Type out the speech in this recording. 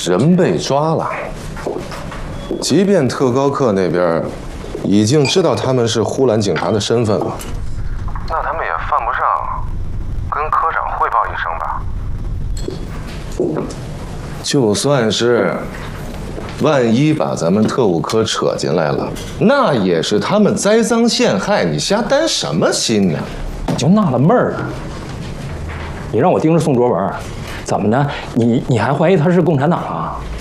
人被抓了，即便特高课那边已经知道他们是呼兰警察的身份了，那他们也犯不上跟科长汇报一声吧。就算是万一把咱们特务科扯进来了，那也是他们栽赃陷害，你瞎担什么心呢？ 我就纳了闷儿了，你让我盯着宋卓文，怎么的？你还怀疑他是共产党啊？